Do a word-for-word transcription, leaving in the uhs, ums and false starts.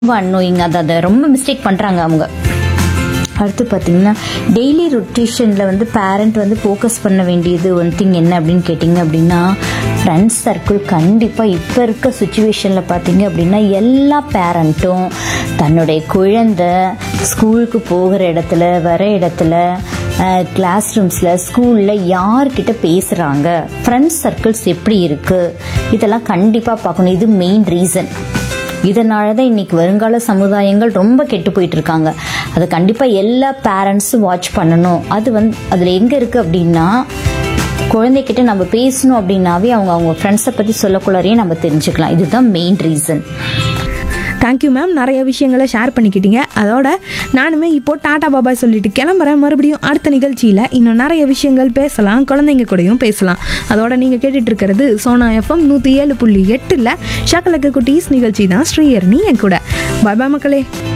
ரொம்ப அன்னோயிங், அதை அதை ரொம்ப மிஸ்டேக் பண்ணுறாங்க அவங்க. அடுத்து பார்த்தீங்கன்னா டெய்லி ரொட்டேஷனில் வந்து பேரண்ட் வந்து ஃபோக்கஸ் பண்ண வேண்டியது ஒன் திங் என்ன அப்படின்னு கேட்டிங்க அப்படின்னா, ஃப்ரெண்ட்ஸ் சர்க்கிள். கண்டிப்பாக இப்போ இருக்க சுச்சுவேஷனில் பார்த்தீங்க அப்படின்னா எல்லா பேரண்ட்டும் தன்னுடைய குழந்தை ஸ்கூலுக்கு போகிற இடத்துல வர இடத்துல கிளாஸ் ரூம்ஸில் ஸ்கூலில் யார்கிட்ட பேசுகிறாங்க, ஃப்ரெண்ட்ஸ் சர்க்கிள்ஸ் எப்படி இருக்குது, இதெல்லாம் கண்டிப்பாக பார்க்கணும். இது மெயின் ரீசன். இதனால தான் இன்னைக்கு வருங்கால சமுதாயங்கள் ரொம்ப கெட்டு போயிட்டு இருக்காங்க. அதை கண்டிப்பாக எல்லா பேரண்ட்ஸும் வாட்ச் பண்ணணும். அது வந்து அதில் எங்கே இருக்குது அப்படின்னா, குழந்தைகிட்ட நம்ம பேசணும் அப்படின்னாவே அவங்க அவங்க ஃப்ரெண்ட்ஸை பற்றி சொல்லக்குள்ளாரையே நம்ம தெரிஞ்சுக்கலாம். இதுதான் மெயின் ரீசன். தேங்க்யூ மேம், நிறைய விஷயங்களை ஷேர் பண்ணிக்கிட்டீங்க. அதோட நானுமே இப்போ டாடா பாபாய் சொல்லிட்டு கிளம்புறேன். மறுபடியும் அடுத்த நிகழ்ச்சியில் இன்னும் நிறைய விஷயங்கள் பேசலாம், குழந்தைங்க கூடயும் பேசலாம். அதோட நீங்கள் கேட்டுட்டு இருக்கிறது சோனா எஃப்எம் நூற்றி ஏழு புள்ளி எட்டில் ஷக்கலக்கு குட்டீஸ் நிகழ்ச்சி தான். ஸ்ரீயர்னி என் கூட. பாய் பாய் மக்களே.